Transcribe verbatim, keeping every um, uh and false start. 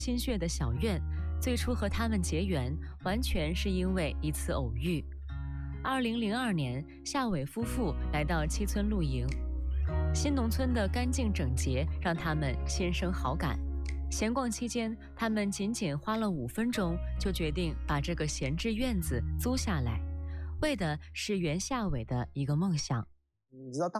心血的小院，最初和他们结缘，完全是因为一次偶遇。二零零二年，夏伟夫妇来到七村露营，新农村的干净整洁让他们心生好感。闲逛期间，他们仅仅花了五分钟就决定把这个闲置院子租下来，为的是圆夏伟的一个梦想。 你知道大